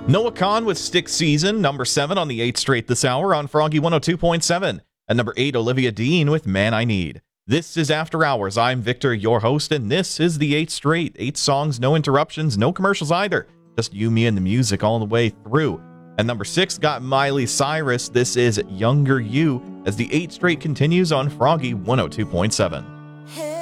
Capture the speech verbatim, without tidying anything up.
Noah Kahan with Stick Season, number seven on the eighth straight this hour on Froggy one oh two point seven. At number eight, Olivia Dean with Man I Need. This is After Hours. I'm Victor, your host, and this is the eighth straight. Eight songs, no interruptions, no commercials either. Just you, me, and the music all the way through. At number six, got Miley Cyrus. This is Younger You, as the eighth straight continues on Froggy one oh two point seven.